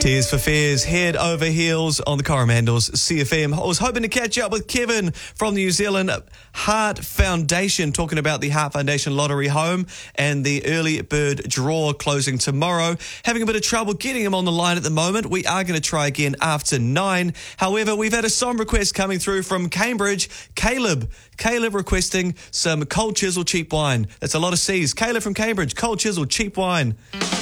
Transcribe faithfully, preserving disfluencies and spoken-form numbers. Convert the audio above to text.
Tears for Fears, head over heels on the Coromandels C F M. I was hoping to catch up with Kevin from the New Zealand Heart Foundation, talking about the Heart Foundation Lottery Home and the early bird draw closing tomorrow. Having a bit of trouble getting him on the line at the moment. We are going to try again after nine. However, we've had a song request coming through from Cambridge. Caleb. Caleb requesting some Cold Chisel cheap wine. That's a lot of C's. Caleb from Cambridge, Cold Chisel cheap wine.